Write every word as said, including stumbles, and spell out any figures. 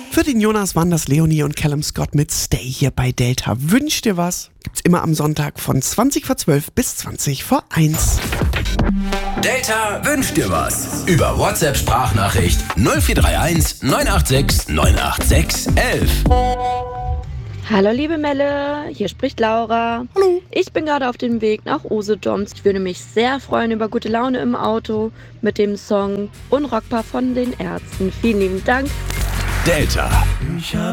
Für den Jonas waren das Leonie und Callum Scott mit Stay hier bei Delta. Wünsch dir was? Gibt's immer am Sonntag von zwanzig vor zwölf bis zwanzig vor eins. Delta wünscht dir was. Über WhatsApp-Sprachnachricht null vier drei eins neun acht sechs neun acht sechs elf. Hallo liebe Melle, hier spricht Laura. Hallo. Ich bin gerade auf dem Weg nach Usedom. Ich würde mich sehr freuen über gute Laune im Auto mit dem Song Unrockbar von den Ärzten. Vielen lieben Dank. Delta.